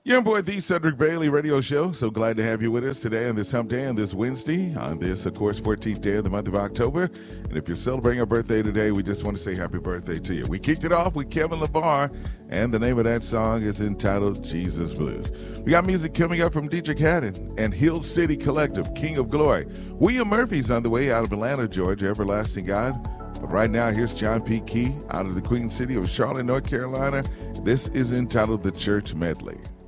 Young boy, the Cedric Bailey Radio Show. So glad to have you with us today on this hump day and this Wednesday on this, of course, 14th day of the month of October. And if you're celebrating a birthday today, we just want to say happy birthday to you. We kicked it off with Kevin LeVar, and the name of that song is entitled Jesus Blues. We got music coming up from Dietrich Haddon and Hill City Collective, King of Glory. William Murphy's on the way out of Atlanta, Georgia, Everlasting God. But right now, here's John P. Key out of the Queen City of Charlotte, North Carolina. This is entitled The Church Medley.